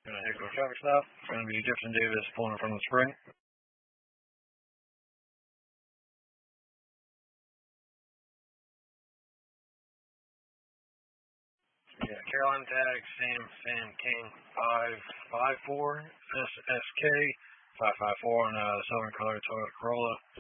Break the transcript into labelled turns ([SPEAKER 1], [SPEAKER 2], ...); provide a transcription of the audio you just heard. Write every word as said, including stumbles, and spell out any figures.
[SPEAKER 1] Gonna head to a traffic stop. It's gonna be Jefferson Davis pulling in front of the spring. Yeah, Carolina tag, Sam Sam King five five four S S K five five four on a Southern Color Toyota Corolla.